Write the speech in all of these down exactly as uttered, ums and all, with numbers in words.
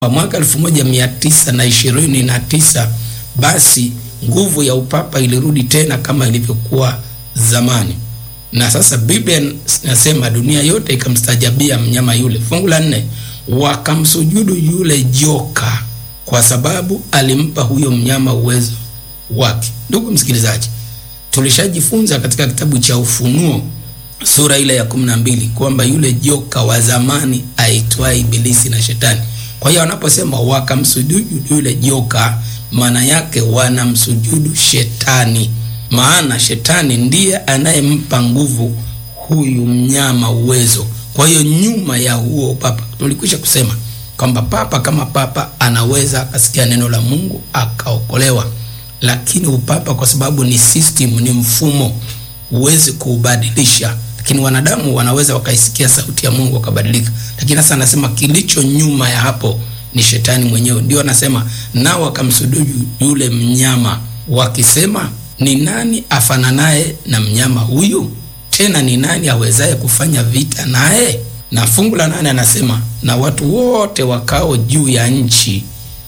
mwaka elfu moja mia tisa na ishirini na tisa basi nguvu ya upapa ilirudi tena kama ilivyokuwa zamani. Na sasa Biblia inasema dunia yote ikamstajabia mnyama yule. Fungu la nne, wakamsujudu yule joka kwa sababu alimpa huyo mnyama uwezo wake. Ndugu msikilizaji, tulishajifunza katika kitabu cha Ufunuo sura ile ya kumi na mbili kwamba yule joka wa zamani aitwaye Ibilisi na Shetani. Kwa hiyo wanaposema wakamsujudu yule joka, maana yake wanamsujudu Shetani. Maana Shetani ndiye anayempa nguvu huyu mnyama uwezo. Kwa hiyo nyuma ya huo papa, tulikwisha kusema kwamba papa kama papa anaweza akasikia neno la Mungu akaokolewa, lakini upapa kwa sababu ni system, ni mfumo, huwezi kuubadilisha. Lakini wanadamu wanaweza wakaisikia sauti ya Mungu wakabadilika. Lakini sasa anasema kilicho nyuma ya hapo ni Shetani mwenyewe. Ndio anasema na wakamsujudu yule mnyama wakisema, ni nani afananaye na mnyama huyu? Tena ni nani awezaye kufanya vita naye? Na fungu la nane anasema, na watu wote wakao juu ya nchi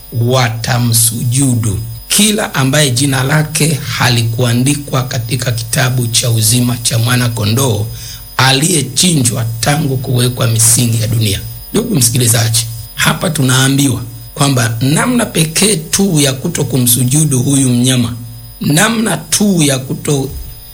watamsujudu, kila ambaye jina lake halikuandikwa katika kitabu cha uzima cha mwana kondoo aliyechinjwa tangu kuwekwa misingi ya dunia. Ndugu msikilizaji, hapa tunaambiwa kwamba namna pekee tu ya kuto kumsujudu huyu mnyama, namna tu ya kuto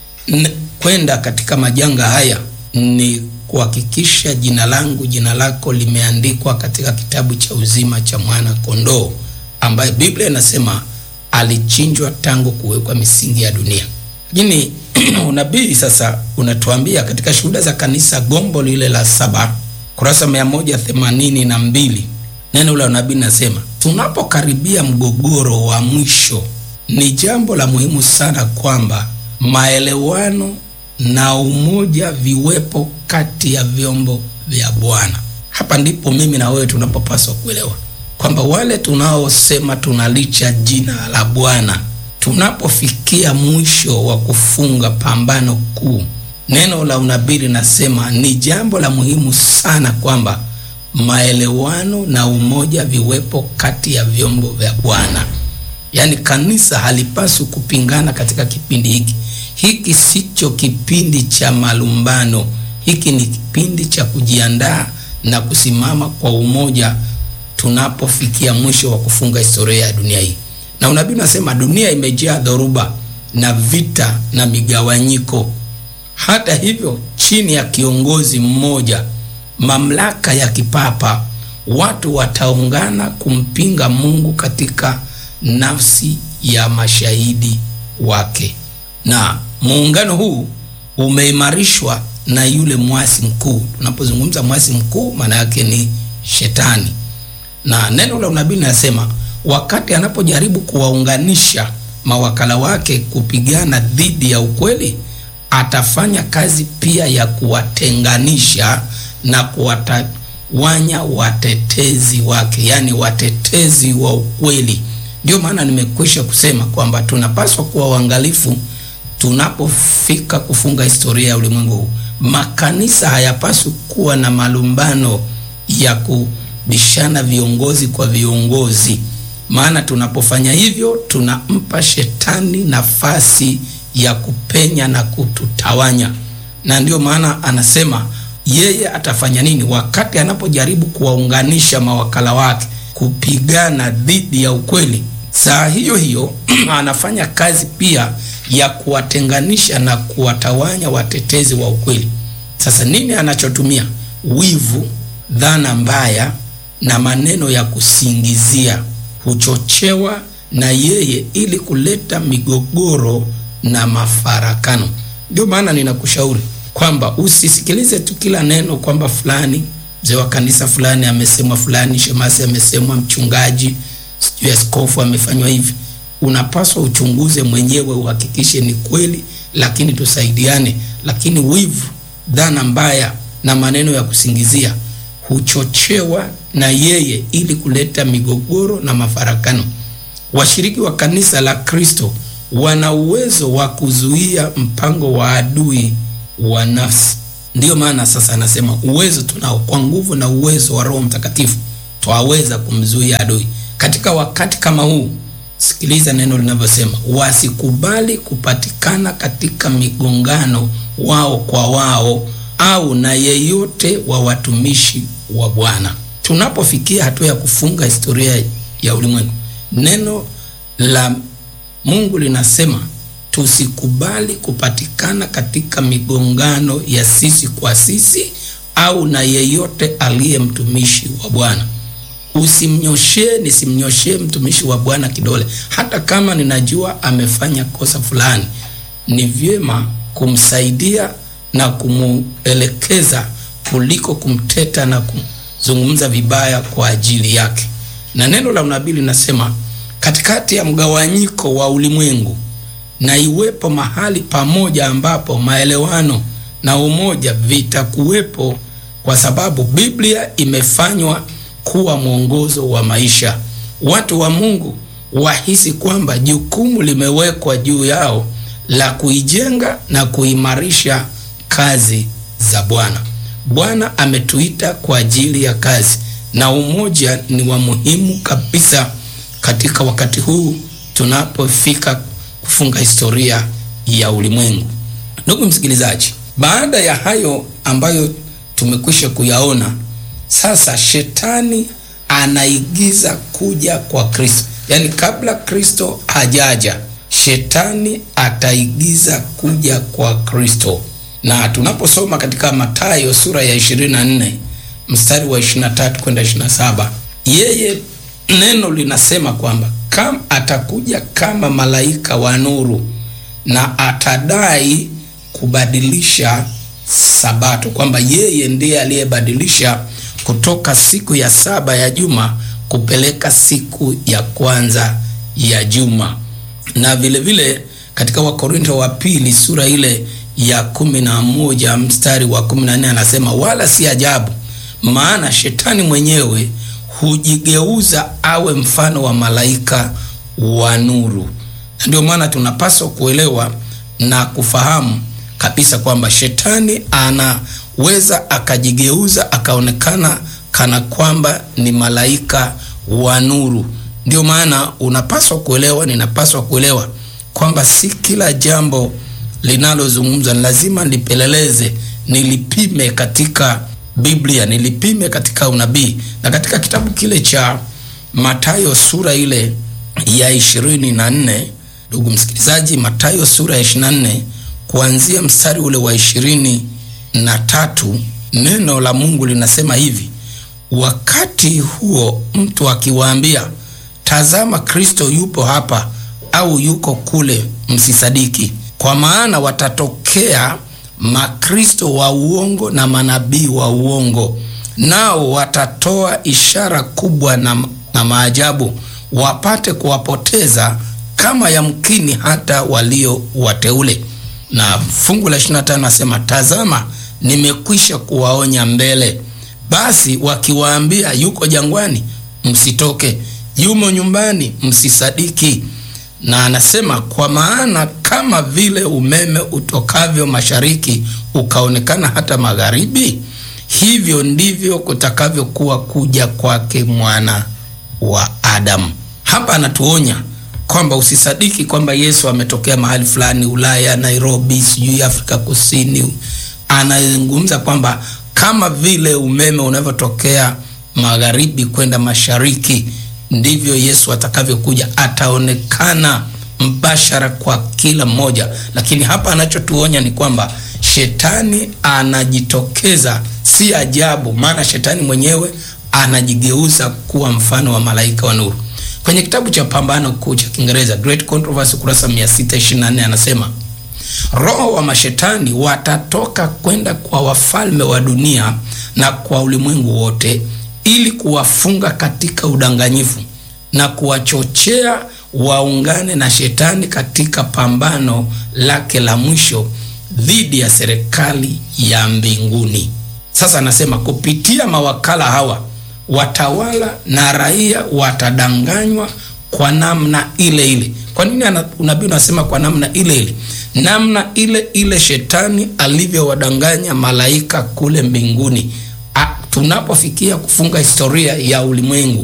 kwenda katika majanga haya ni kuhakikisha jina langu, jina lako limeandikwa katika kitabu cha uzima cha mwana kondoo ambaye Biblia inasema alichinjwa tangu kuwekwa misingi ya dunia. Lakini unabii sasa unatuambia katika Shuhuda za Kanisa gombo lile la saba kurasa mia moja themanini na mbili, neno la unabii nasema, tunapokaribia mgogoro wa mwisho ni jambo la muhimu sana kwamba maelewano na umoja viwepo kati ya vyombo vya Bwana. Hapa ndipo mimi na wewe tunapopaswa kuelewa kwamba wale tunaosema tunalicha jina la Bwana, tunapofikia mwisho wa kufunga pambano kuu, neno la unabii linasema ni jambo la muhimu sana kwamba maelewano na umoja viwepo kati ya vyombo vya Bwana. Yaani kanisa halipaswi kupingana katika kipindi hiki. Hiki sicho kipindi cha malumbano. Hiki ni kipindi cha kujiandaa na kusimama kwa umoja tunapofikia mwisho wa kufunga historia ya dunia hii. Na unabii unasema dunia imejaa dhoruba na vita na migawanyiko. Hata hivyo, chini ya kiongozi mmoja, mamlaka ya kipapa, watu wataungana kumpinga Mungu katika nafsi ya mashahidi wake. Na muungano huu umeimarishwa na yule mwasi mkuu. Tunapozungumza mwasi mkuu, maana yake ni Shetani. Na neno la unabii linasema wakati anapojaribu kuwaunganisha mawakala wake kupigana dhidi ya ukweli, atafanya kazi pia ya kuwatenganisha na kuwatawanya watetezi wake, yani watetezi wa ukweli. Ndio maana nimekwisha kusema kwamba tunapaswa kuwa waangalifu tunapofika kufunga historia ya ulimwengu huu. Makanisa hayapaswi kuwa na malumbano ya kubishana viongozi kwa viongozi, maana tunapofanya hivyo tunampa Shetani nafasi ya kupenya na kututawanya. Na ndio maana anasema yeye atafanya nini wakati anapojaribu kuwaunganisha mawakala wake kupigana dhidi ya ukweli. Saa hiyo hiyo anafanya kazi pia ya kuwatenganisha na kuwatawanya watetezi wa ukweli. Sasa nini anachotumia? Wivu, dhana mbaya na maneno ya kusingizia huchochewa na yeye ili kuleta migogoro na mafarakano. Ndio maana ninakushauri kwamba usisikilize tu kila neno kwamba fulani mzee wa kanisa fulani amesemwa, fulani shemasi amesemwa, mchungaji sijui askofu amefanywa hivi. Unapaswa uchunguze mwenyewe, uhakikishe ni kweli, lakini tusaidiane. Lakini wivu, dhana mbaya na maneno ya kusingizia huchochewa na yeye ili kuleta migogoro na mafarakano. Washiriki wa kanisa la Kristo wana uwezo wa kuzuia mpango wa adui wa nafsi. Ndio maana sasa anasema uwezo tunao kwa nguvu na uwezo wa Roho Mtakatifu twaweza kumzuia adui. Katika wakati kama huu, sikiliza neno linavyosema, wasikubali kupatikana katika migongano wao kwa wao au na yeyote wa watumishi wa Bwana. Tunapofikia hatua ya kufunga historia ya ulimwengu, neno la Mungu linasema tusikubali kupatikana katika migongano ya sisi kwa sisi au na yeyote aliye mtumishi wa Bwana. Usimnyoshee, nisimnyoshee mtumishi wa Bwana kidole. Hata kama ninajua amefanya kosa fulani, ni vyema kumsaidia na kumuelekeza kuliko kumteta na kuzungumza vibaya kwa ajili yake. Na neno la unabii linasema katikati ya mgawanyiko wa ulimwengu na iwepo mahali pamoja ambapo maelewano na umoja vitakuwepo, kwa sababu Biblia imefanywa kuwa mwongozo wa maisha. Watu wa Mungu wahisi kwamba jukumu limewekwa juu yao la kuijenga na kuimarisha kazi za Bwana. Bwana ametuita kwa ajili ya kazi, na umoja ni wa muhimu kabisa katika wakati huu tunapofika kufunga historia ya ulimwengu. Ndugu msikilizaji, baada ya hayo ambayo tumekwisha kuyaona, sasa shetani anaigiza kuja kwa Kristo. Yaani kabla Kristo hajaja, shetani ataigiza kuja kwa Kristo. Na tunaposoma katika Mathayo sura ya ishirini na nne mstari wa ishirini na tatu kwenda ishirini na saba, yeye neno linasema kwamba kama atakuja kama malaika wa nuru na atadai kubadilisha Sabato, kwamba yeye ndiye aliyebadilisha kutoka siku ya saba ya juma kupeleka siku ya kwanza ya juma. Na vile vile katika Wakorintho wa pili sura ile ya kumi na moja mstari wa kumi na nne anasema, wala si ajabu, maana shetani mwenyewe hujigeuza awe mfano wa malaika wa nuru. Ndio maana tunapaswa kuelewa na kufahamu kabisa kwamba shetani anaweza akajigeuza akaonekana kana kwamba ni malaika wa nuru. Ndio maana unapaswa kuelewa, ninapaswa kuelewa kwamba si kila jambo linalozungumza lazima nipeleleze, nilipime katika Biblia, nilipime katika unabii. Na katika kitabu kile cha Mathayo sura ile ya ishirini na nne, ndugu msikilizaji, Mathayo sura ya ishirini na nne kuanzia mstari ule wa ishirini na tatu, neno la Mungu linasema hivi: wakati huo mtu akiwaambia, tazama Kristo yupo hapa au yuko kule, msisadiki. Kwa maana watatokea makristo wa uongo na manabii wa uongo, nao watatoa ishara kubwa na, na maajabu, wapate kuwapoteza kama yamkini hata walio wateule. Na fungu la ishirini na tano nasema, tazama nimekwisha kuwaonya mbele. Basi wakiwaambia yuko jangwani, msitoke, yumo nyumbani, msisadiki. Na anasema, kwa maana kama vile umeme utokavyo mashariki ukaonekana hata magharibi, hivyo ndivyo kutakavyokuwa kuja kwake Mwana wa Adamu. Hapa anatuonya kwamba usisadiki kwamba Yesu ametokea mahali fulani, Ulaya, Nairobi, sijui Afrika Kusini. Anazungumza kwamba kama vile umeme unavyotokea magharibi kwenda mashariki, ndivyo Yesu atakavyokuja, ataonekana mbashara kwa kila mmoja. Lakini hapa anachotuonya ni kwamba shetani anajitokeza. Si ajabu, maana shetani mwenyewe anajigeuza kuwa mfano wa malaika wa nuru. Kwenye kitabu cha Pambano Kuu cha Kiingereza, Great Controversy, kurasa mia sita ishirini na nne, anasema, roho wa mashetani watatoka kwenda kwa wafalme wa dunia na kwa ulimwengu wote, ili kuwafunga katika udanganyifu na kuwachochea waungane na shetani katika pambano lake la mwisho dhidi ya serikali ya mbinguni. Sasa anasema kupitia mawakala hawa, watawala na raia watadanganywa kwa namna ile ile. Kwa nini unabii unasema kwa namna ile ile? Namna ile ile shetani alivyowadanganya malaika kule mbinguni. tunapofikia kufunga historia ya ulimwengu,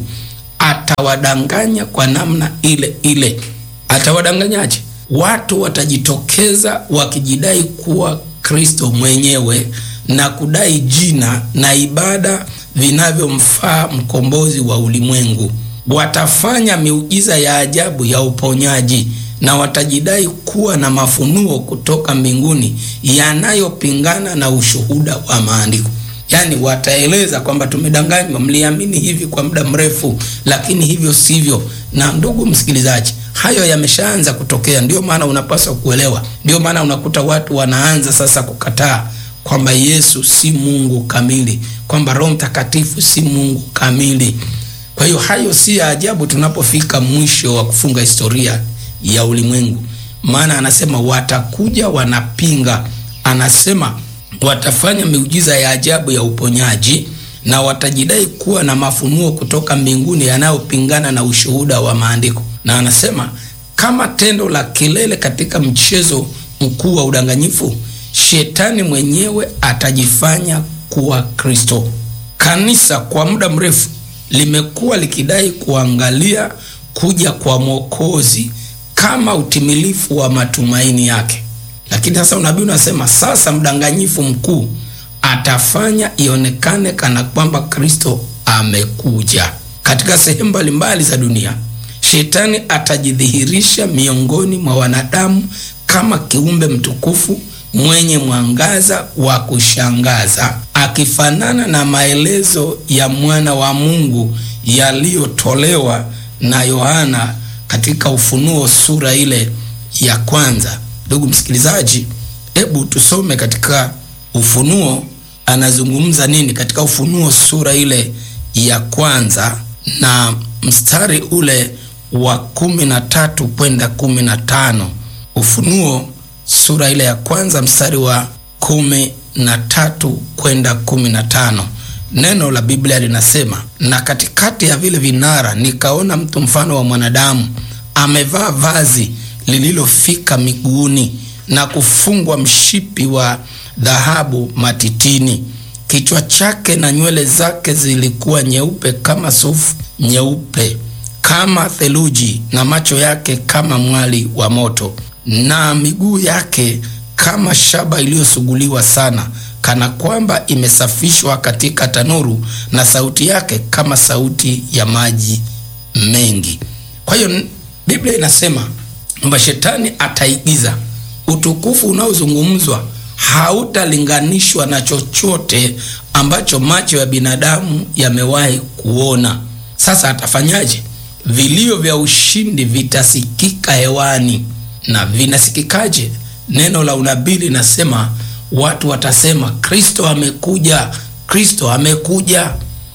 atawadanganya kwa namna ile ile. Atawadanganyaje? Watu watajitokeza wakijidai kuwa Kristo mwenyewe na kudai jina na ibada vinavyomfaa mkombozi wa ulimwengu. Watafanya miujiza ya ajabu ya uponyaji na watajidai kuwa na mafunuo kutoka mbinguni yanayopingana na ushuhuda wa maandiko. Yaani wataeleza kwamba tumedanganywa, mliamini hivi kwa muda mrefu, lakini hivyo sivyo. Na ndugu msikilizaji, hayo yameshaanza kutokea. Ndio maana unapaswa kuelewa. Ndio maana unakuta watu wanaanza sasa kukataa kwamba Yesu si Mungu kamili, kwamba Roho Mtakatifu si Mungu kamili. Kwa hiyo hayo si ajabu tunapofika mwisho wa kufunga historia ya ulimwengu. Maana anasema watakuja wanapinga. Anasema watafanya miujiza ya ajabu ya uponyaji na watajidai kuwa na mafunuo kutoka mbinguni yanayopingana na ushuhuda wa maandiko. Na anasema kama tendo la kilele katika mchezo mkuu wa udanganyifu, Shetani mwenyewe atajifanya kuwa Kristo. Kanisa kwa muda mrefu limekuwa likidai kuangalia kuja kwa Mwokozi kama utimilifu wa matumaini yake. Lakini sasa unabii unasema sasa mdanganyifu mkuu atafanya ionekane kana kwamba Kristo amekuja. Katika sehemu mbalimbali za dunia, Shetani atajidhihirisha miongoni mwa wanadamu kama kiumbe mtukufu mwenye mwangaza wa kushangaza, akifanana na maelezo ya mwana wa Mungu yaliyotolewa na Yohana katika Ufunuo sura ile ya kwanza. Ndugu msikilizaji, hebu tusome katika Ufunuo anazungumza nini katika Ufunuo sura ile ya kwanza na mstari ule wa kumi na tatu kwenda kumi na tano. Ufunuo sura ile ya kwanza mstari wa kumi na tatu kwenda kumi na tano. Neno la Biblia linasema, na katikati ya vile vinara nikaona mtu mfano wa mwanadamu amevaa vazi lililofika miguuni na kufungwa mshipi wa dhahabu matitini. Kichwa chake na nywele zake zilikuwa nyeupe kama sufu nyeupe kama theluji, na macho yake kama mwali wa moto, na miguu yake kama shaba iliyosuguliwa sana, kana kwamba imesafishwa katika tanuru, na sauti yake kama sauti ya maji mengi. Kwa hiyo Biblia inasema kwamba Shetani ataigiza. Utukufu unaozungumzwa hautalinganishwa na chochote ambacho macho ya binadamu yamewahi kuona. Sasa atafanyaje? Vilio vya ushindi vitasikika hewani. Na vinasikikaje? Neno la unabii linasema watu watasema Kristo amekuja, Kristo amekuja.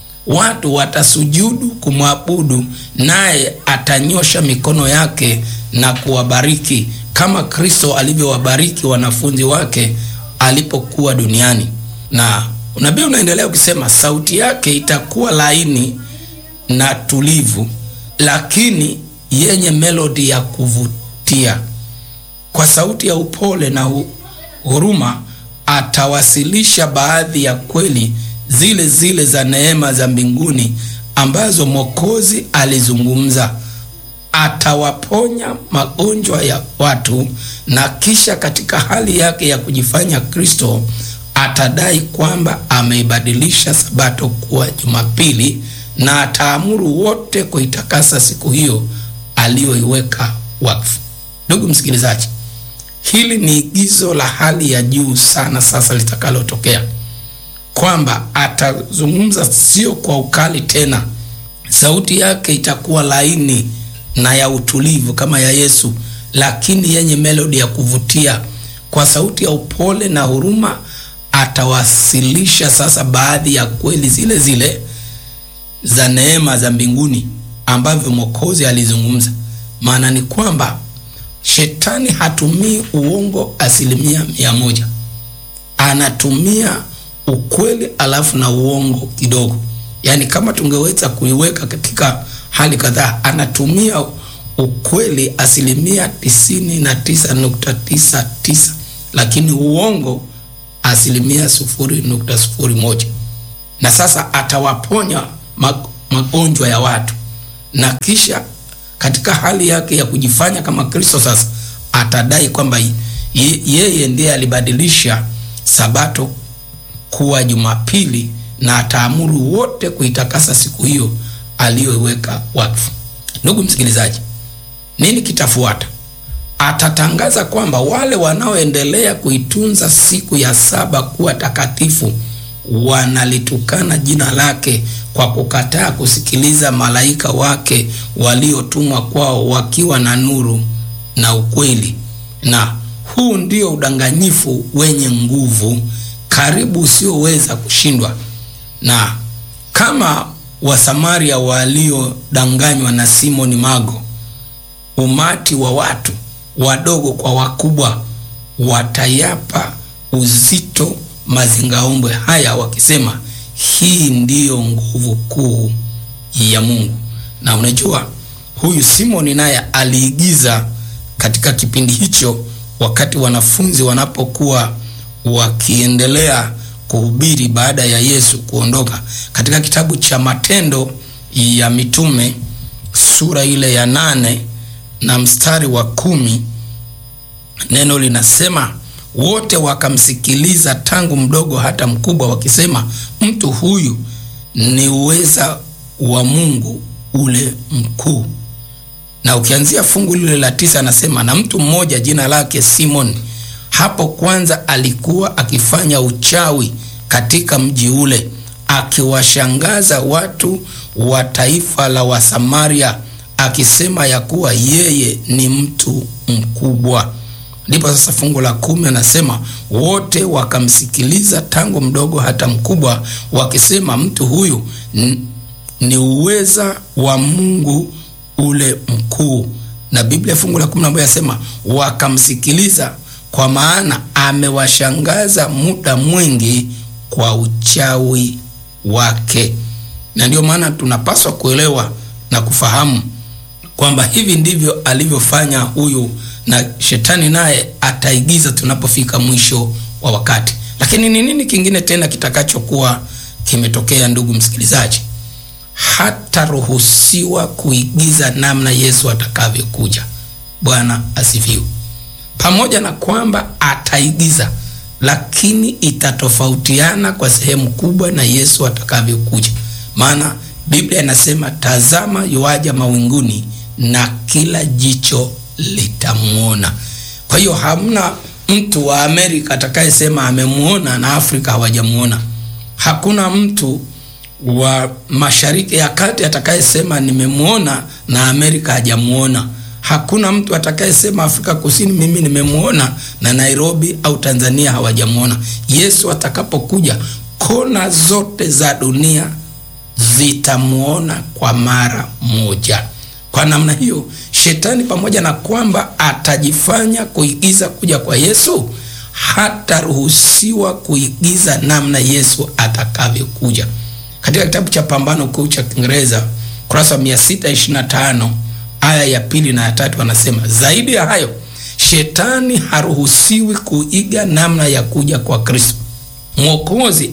Watu watasujudu kumwabudu, naye atanyosha mikono yake na kuwabariki kama Kristo alivyowabariki wanafunzi wake alipokuwa duniani. Na unabii unaendelea ukisema sauti yake itakuwa laini na tulivu, lakini yenye melodi ya kuvutia. Kwa sauti ya upole na huruma atawasilisha baadhi ya kweli zile zile za neema za mbinguni ambazo Mwokozi alizungumza. Atawaponya magonjwa ya watu, na kisha katika hali yake ya kujifanya Kristo atadai kwamba ameibadilisha Sabato kuwa Jumapili, na ataamuru wote kuitakasa siku hiyo aliyoiweka wakfu. Ndugu msikilizaji, hili ni igizo la hali ya juu sana sasa litakalotokea, kwamba atazungumza sio kwa ukali tena. Sauti yake itakuwa laini na ya utulivu kama ya Yesu, lakini yenye melodi ya kuvutia. Kwa sauti ya upole na huruma atawasilisha sasa baadhi ya kweli zile zile za neema za mbinguni ambavyo Mwokozi alizungumza. Maana ni kwamba Shetani hatumii uongo asilimia mia moja. Anatumia ukweli alafu na uongo kidogo. Yaani kama tungeweza kuiweka katika hali kadhaa, anatumia ukweli asilimia tisini na tisa nukta tisa tisa, lakini uongo asilimia sufuri nukta sufuri moja. na sasa atawaponya magonjwa ya watu, na kisha katika hali yake ya kujifanya kama Kristo sasa atadai kwamba yeye ndiye alibadilisha Sabato kuwa Jumapili, na ataamuru wote kuitakasa siku hiyo aliyoweka wakfu. Ndugu msikilizaji, nini kitafuata? Atatangaza kwamba wale wanaoendelea kuitunza siku ya saba kuwa takatifu wanalitukana jina lake kwa kukataa kusikiliza malaika wake waliotumwa kwao wakiwa na nuru na ukweli. Na huu ndio udanganyifu wenye nguvu, karibu usioweza kushindwa. Na kama Wasamaria waliodanganywa na Simoni Mago, umati wa watu wadogo kwa wakubwa watayapa uzito mazingaombwe haya wakisema, hii ndiyo nguvu kuu ya Mungu. Na unajua huyu Simoni naye aliigiza katika kipindi hicho, wakati wanafunzi wanapokuwa wakiendelea kuhubiri baada ya Yesu kuondoka. Katika kitabu cha Matendo ya Mitume sura ile ya nane na mstari wa kumi, neno linasema, wote wakamsikiliza tangu mdogo hata mkubwa, wakisema, mtu huyu ni uweza wa Mungu ule mkuu. Na ukianzia fungu lile la tisa anasema, na mtu mmoja jina lake Simon hapo kwanza alikuwa akifanya uchawi katika mji ule, akiwashangaza watu wa taifa la Wasamaria, akisema ya kuwa yeye ni mtu mkubwa. Ndipo sasa fungu la kumi anasema, wote wakamsikiliza tangu mdogo hata mkubwa, wakisema, mtu huyu ni uweza wa Mungu ule mkuu. Na Biblia fungu la kumi na moja yasema, wakamsikiliza kwa maana amewashangaza muda mwingi kwa uchawi wake. Na ndio maana tunapaswa kuelewa na kufahamu kwamba hivi ndivyo alivyofanya huyu, na shetani naye ataigiza tunapofika mwisho wa wakati. Lakini ni nini kingine tena kitakachokuwa kimetokea, ndugu msikilizaji? Hata ruhusiwa kuigiza namna Yesu atakavyokuja. Bwana asifiwe. Pamoja na kwamba ataigiza, lakini itatofautiana kwa sehemu kubwa na Yesu atakavyokuja. Maana Biblia inasema, tazama yuaja mawinguni na kila jicho litamuona. Kwa hiyo hamna mtu wa Amerika atakayesema amemuona na Afrika hawajamuona. Hakuna mtu wa Mashariki ya Kati atakayesema nimemuona na Amerika hajamuona. Hakuna mtu atakayesema Afrika Kusini mimi nimemuona na Nairobi au Tanzania hawajamuona. Yesu atakapokuja, kona zote za dunia zitamuona kwa mara moja. Kwa namna hiyo, shetani pamoja na kwamba atajifanya kuigiza kuja kwa Yesu, hata ruhusiwa kuigiza namna Yesu atakavyokuja. Katika kitabu cha Pambano Kuu cha Kiingereza kurasa mia sita ishirini na tano aya ya pili na ya tatu anasema, zaidi ya hayo, shetani haruhusiwi kuiga namna ya kuja kwa Kristo. Mwokozi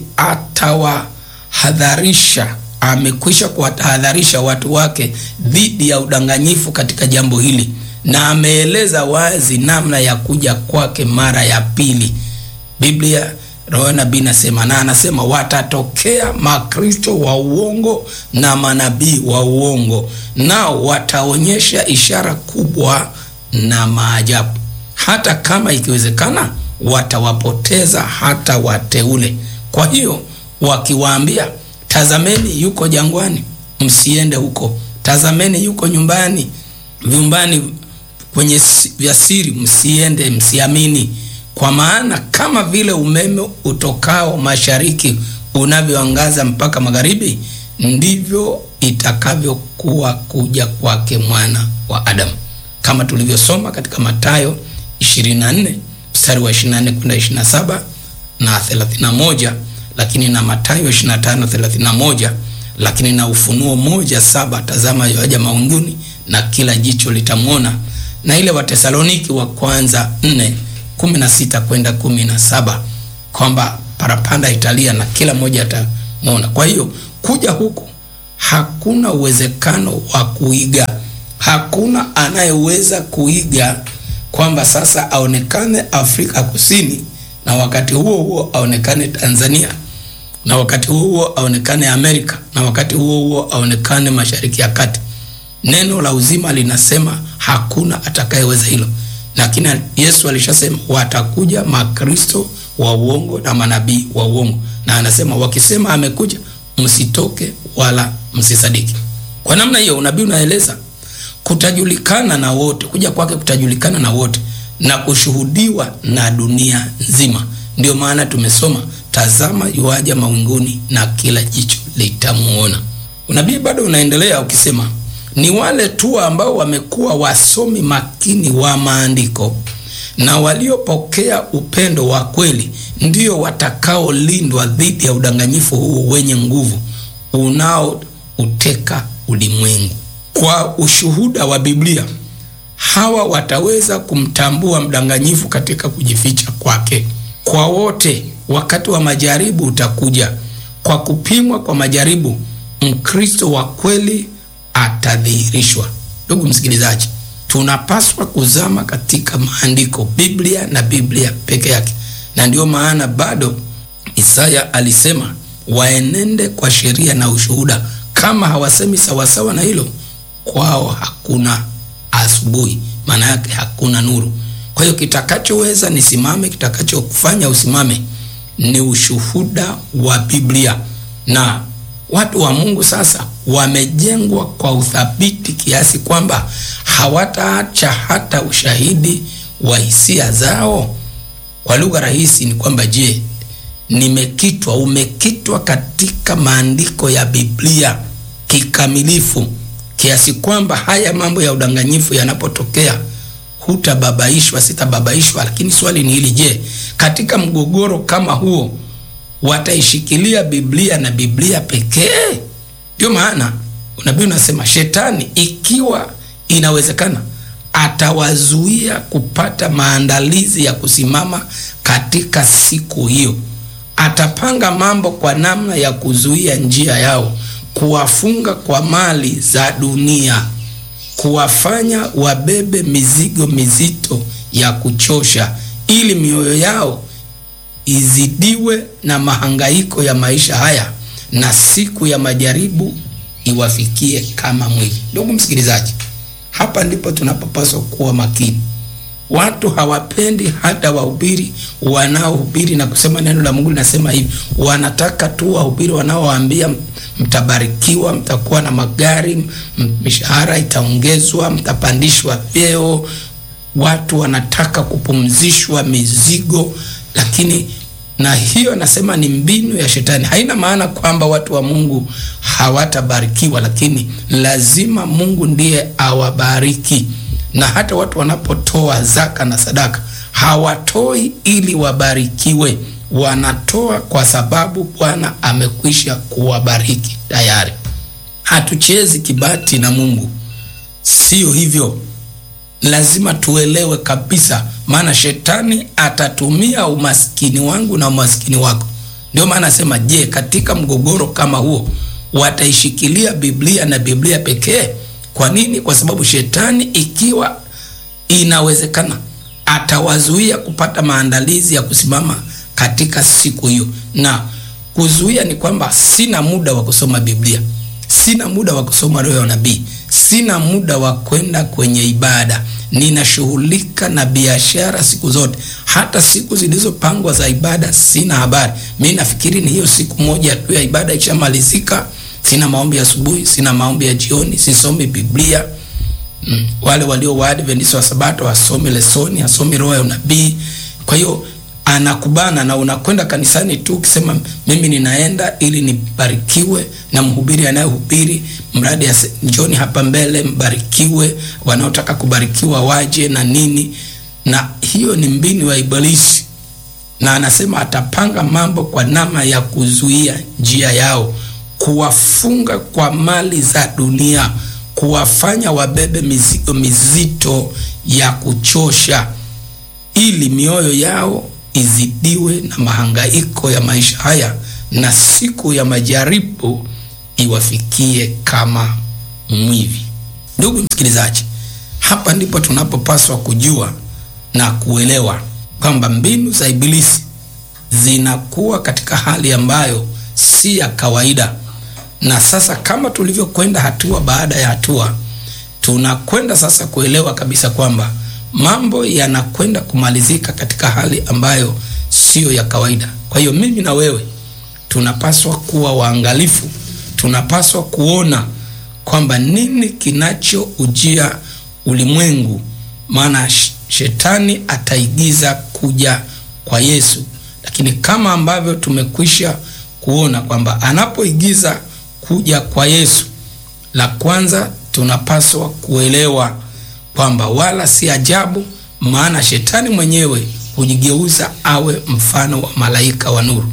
atawahadharisha, amekwisha kuwatahadharisha watu wake dhidi ya udanganyifu katika jambo hili, na ameeleza wazi namna ya kuja kwake mara ya pili. Biblia Roho nabii nasema, na anasema watatokea makristo wa uongo na manabii wa uongo, nao wataonyesha ishara kubwa na maajabu, hata kama ikiwezekana watawapoteza hata wateule. Kwa hiyo wakiwaambia, tazameni yuko jangwani, msiende huko. Tazameni yuko nyumbani, vyumbani kwenye vya siri, msiende, msiamini. Kwa maana kama vile umeme utokao mashariki unavyoangaza mpaka magharibi, ndivyo itakavyokuwa kuja kwake Mwana wa Adamu. Kama tulivyosoma katika Mathayo ishirini na nne mstari wa ishirini na nne kwenda ishirini na saba na thelathini na moja, lakini na Mathayo ishirini na tano thelathini na moja, lakini na Ufunuo moja saba, tazama yuaja mawinguni na kila jicho litamuona, na ile Watesaloniki wa kwanza nne kumi na sita kwenda kumi na saba, kwamba parapanda italia na kila mmoja Umeona? Kwa hiyo kuja huku hakuna uwezekano wa kuiga. Hakuna anayeweza kuiga kwamba sasa aonekane Afrika Kusini na wakati huo huo aonekane Tanzania, na wakati huo huo aonekane Amerika, na wakati huo huo aonekane Mashariki ya Kati. Neno la uzima linasema hakuna atakayeweza hilo. Lakini Yesu alishasema watakuja makristo wa uongo na manabii wa uongo, na anasema wakisema amekuja, msitoke wala msisadiki. Kwa namna hiyo unabii unaeleza kutajulikana na wote, kuja kwake kutajulikana na wote na kushuhudiwa na dunia nzima. Ndio maana tumesoma tazama yuaja mawinguni na kila jicho litamuona. Unabii bado unaendelea ukisema ni wale tu ambao wamekuwa wasomi makini wa maandiko na waliopokea upendo wa kweli ndio watakaolindwa dhidi ya udanganyifu huu wenye nguvu unaouteka ulimwengu. Kwa ushuhuda wa Biblia, hawa wataweza kumtambua mdanganyifu katika kujificha kwake. Kwa wote wakati wa majaribu utakuja. Kwa kupimwa kwa majaribu, Mkristo wa kweli atadhihirishwa. Ndugu msikilizaji, tunapaswa kuzama katika maandiko, Biblia na Biblia peke yake. Na ndio maana bado Isaya alisema waenende kwa sheria na ushuhuda. Kama hawasemi sawasawa na hilo, kwao hakuna asubuhi, maana yake hakuna nuru. Kwa hiyo kitakachoweza nisimame, kitakachokufanya usimame ni ushuhuda wa Biblia. Na watu wa Mungu sasa wamejengwa kwa uthabiti kiasi kwamba hawataacha hata ushahidi wa hisia zao. Kwa lugha rahisi ni kwamba je, nimekitwa, umekitwa katika maandiko ya Biblia kikamilifu kiasi kwamba haya mambo ya udanganyifu yanapotokea hutababaishwa, sitababaishwa. Lakini swali ni hili, je, katika mgogoro kama huo wataishikilia Biblia na Biblia pekee? Ndio maana unabii unasema shetani ikiwa inawezekana atawazuia kupata maandalizi ya kusimama katika siku hiyo. Atapanga mambo kwa namna ya kuzuia njia yao, kuwafunga kwa mali za dunia, kuwafanya wabebe mizigo mizito ya kuchosha ili mioyo yao izidiwe na mahangaiko ya maisha haya na siku ya majaribu iwafikie kama mwili. Ndugu msikilizaji, hapa ndipo tunapopaswa kuwa makini. Watu hawapendi hata wahubiri wanaohubiri na kusema neno la Mungu linasema hivi. Wanataka tu wahubiri wanaowaambia mtabarikiwa, mtakuwa na magari, mishahara itaongezwa, mtapandishwa vyeo. Watu wanataka kupumzishwa mizigo, lakini na hiyo nasema ni mbinu ya shetani. Haina maana kwamba watu wa Mungu hawatabarikiwa, lakini lazima Mungu ndiye awabariki. Na hata watu wanapotoa zaka na sadaka hawatoi ili wabarikiwe, wanatoa kwa sababu Bwana amekwisha kuwabariki tayari. Hatuchezi kibati na Mungu, sio hivyo. Lazima tuelewe kabisa, maana shetani atatumia umaskini wangu na umaskini wako. Ndio maana nasema, je, katika mgogoro kama huo wataishikilia Biblia na Biblia pekee? Kwa nini? Kwa sababu shetani ikiwa inawezekana atawazuia kupata maandalizi ya kusimama katika siku hiyo. Na kuzuia ni kwamba sina muda wa kusoma Biblia, sina muda wa kusoma roho ya nabii, sina muda wa kwenda kwenye ibada, ninashughulika na biashara siku zote. Hata siku zilizopangwa za ibada sina habari. Mimi nafikiri ni hiyo siku moja tu ya ibada ikishamalizika, sina maombi ya asubuhi, sina maombi ya jioni, sisomi Biblia. Mm. Wale walio wa Adventista wa Sabato wasome lesoni, asome roho ya unabii. Kwa hiyo anakubana na unakwenda kanisani tu ukisema mimi ninaenda ili nibarikiwe na mhubiri anayehubiri, mradi ya njoni hapa mbele mbarikiwe, wanaotaka kubarikiwa waje na nini. Na hiyo ni mbinu ya Ibilisi, na anasema atapanga mambo kwa namna ya kuzuia njia yao, kuwafunga kwa mali za dunia, kuwafanya wabebe mizigo mizito ya kuchosha ili mioyo yao izidiwe na mahangaiko ya maisha haya na siku ya majaribu iwafikie kama mwivi. Ndugu msikilizaji, hapa ndipo tunapopaswa kujua na kuelewa kwamba mbinu za Ibilisi zinakuwa katika hali ambayo si ya kawaida. Na sasa kama tulivyokwenda hatua baada ya hatua, tunakwenda sasa kuelewa kabisa kwamba mambo yanakwenda kumalizika katika hali ambayo sio ya kawaida. Kwa hiyo mimi na wewe tunapaswa kuwa waangalifu, tunapaswa kuona kwamba nini kinachoujia ulimwengu, maana shetani ataigiza kuja kwa Yesu. Lakini kama ambavyo tumekwisha kuona kwamba anapoigiza kuja kwa Yesu, la kwanza tunapaswa kuelewa kwamba wala si ajabu, maana shetani mwenyewe hujigeuza awe mfano wa malaika wa nuru.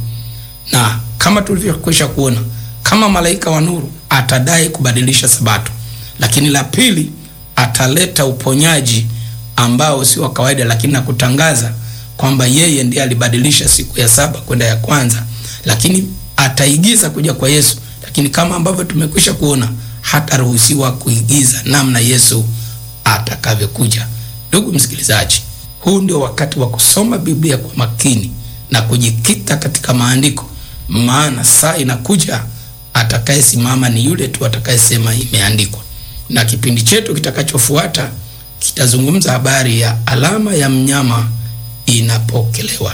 Na kama tulivyokwisha kuona, kama malaika wa nuru atadai kubadilisha sabato, lakini la pili ataleta uponyaji ambao si wa kawaida, lakini na kutangaza kwamba yeye ndiye alibadilisha siku ya saba kwenda ya kwanza, lakini ataigiza kuja kwa Yesu. Lakini kama ambavyo tumekwisha kuona, hataruhusiwa kuigiza namna Yesu atakavyokuja. Ndugu msikilizaji, huu ndio wakati wa kusoma Biblia kwa makini na kujikita katika maandiko, maana saa inakuja atakayesimama ni yule tu atakayesema imeandikwa. Na kipindi chetu kitakachofuata kitazungumza habari ya alama ya mnyama inapokelewa.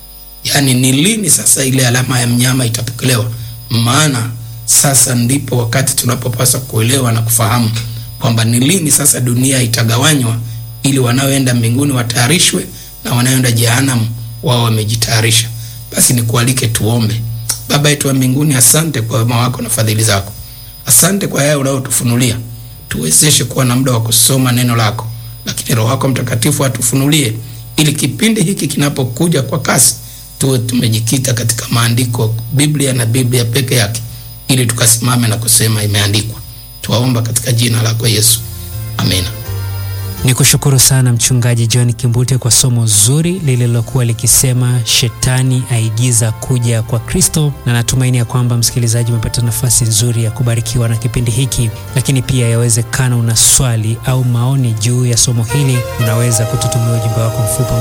Yaani ni lini sasa ile alama ya mnyama itapokelewa? Maana sasa ndipo wakati tunapopaswa kuelewa na kufahamu kwamba ni lini sasa dunia itagawanywa, ili wanaoenda mbinguni watayarishwe na wanaoenda jehanamu wao wamejitayarisha. Basi nikualike tuombe. Baba yetu wa mbinguni, asante kwa wema wako na fadhili zako. Asante kwa yale unayotufunulia. Tuwezeshe kuwa na muda wa kusoma neno lako, lakini Roho wako Mtakatifu atufunulie, ili kipindi hiki kinapokuja kwa kasi tuwe tumejikita katika maandiko, Biblia na Biblia peke yake, ili tukasimame na kusema imeandikwa. Tuwaomba katika jina lako Yesu. Amina. Nikushukuru sana Mchungaji John Kimbute kwa somo zuri lililokuwa likisema shetani aigiza kuja kwa Kristo, na natumaini ya kwamba msikilizaji umepata nafasi nzuri ya kubarikiwa na kipindi hiki. Lakini pia yawezekana una swali au maoni juu ya somo hili, unaweza kututumia ujumbe wako mfupi